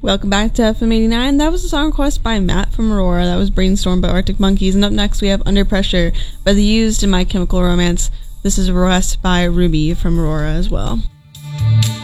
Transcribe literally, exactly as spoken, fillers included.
welcome back to F M eighty-nine. That was a song request by Matt from Aurora. That was Brainstorm by Arctic Monkeys. And up next we have Under Pressure by The Used and My Chemical Romance. This is a request by Ruby from Aurora as well.